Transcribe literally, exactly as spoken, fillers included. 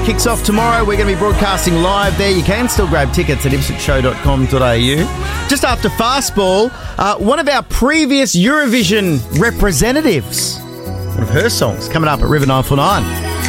Kicks off tomorrow. We're going to be broadcasting live there. You can still grab tickets at ipswich show dot com dot a u. Just after Fastball, uh, one of our previous Eurovision representatives, one of her songs, coming up at River nine four nine.